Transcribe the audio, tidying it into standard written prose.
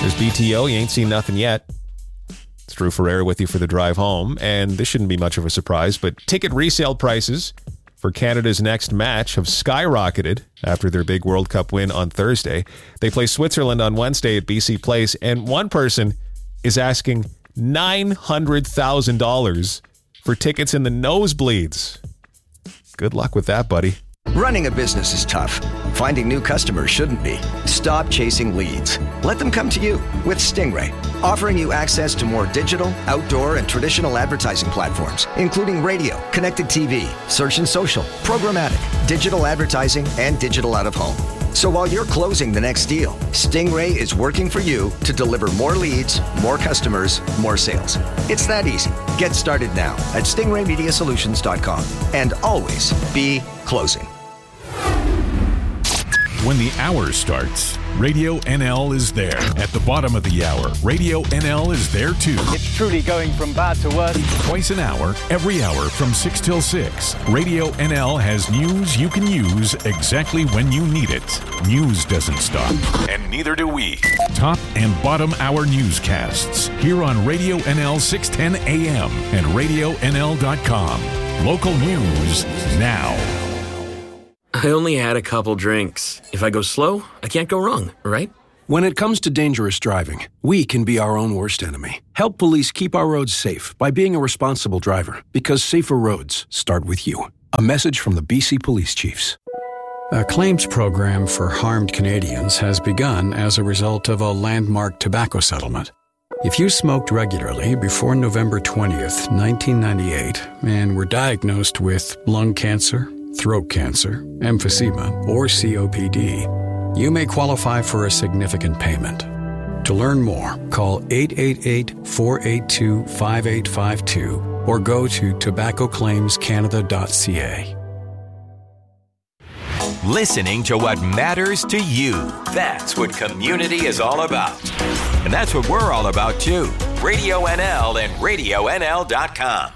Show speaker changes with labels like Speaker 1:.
Speaker 1: There's BTO. You ain't seen nothing yet. It's Drew Ferreira with you for the drive home. And this shouldn't be much of a surprise, but ticket resale prices for Canada's next match have skyrocketed after their big World Cup win on Thursday. They play Switzerland on Wednesday at BC Place, and one person is asking $900,000 for tickets in the nosebleeds. Good luck with that, buddy.
Speaker 2: Running a business is tough. Finding new customers shouldn't be. Stop chasing leads. Let them come to you with Stingray, offering you access to more digital, outdoor, and traditional advertising platforms, including radio, connected TV, search and social, programmatic, digital advertising, and digital out-of-home. So while you're closing the next deal, Stingray is working for you to deliver more leads, more customers, more sales. It's that easy. Get started now at stingraymediasolutions.com and always be closing.
Speaker 3: When the hour starts, Radio NL is there. At the bottom of the hour, Radio NL is there too.
Speaker 4: It's truly going from bad to worse.
Speaker 3: Twice an hour, every hour from 6 till 6. Radio NL has news you can use exactly when you need it. News doesn't stop, and neither do we. Top and bottom hour newscasts here on Radio NL 610 AM and RadioNL.com. Local news now.
Speaker 5: I only had a couple drinks. If I go slow, I can't go wrong, right?
Speaker 6: When it comes to dangerous driving, we can be our own worst enemy. Help police keep our roads safe by being a responsible driver, because safer roads start with you. A message from the BC Police Chiefs.
Speaker 7: A claims program for harmed Canadians has begun as a result of a landmark tobacco settlement. If you smoked regularly before November 20th, 1998, and were diagnosed with lung cancer, throat cancer, emphysema, or COPD, you may qualify for a significant payment. To learn more, call 888-482-5852 or go to tobaccoclaimscanada.ca.
Speaker 8: Listening to what matters to you. That's what community is all about. And that's what we're all about too. Radio NL and RadioNL.com.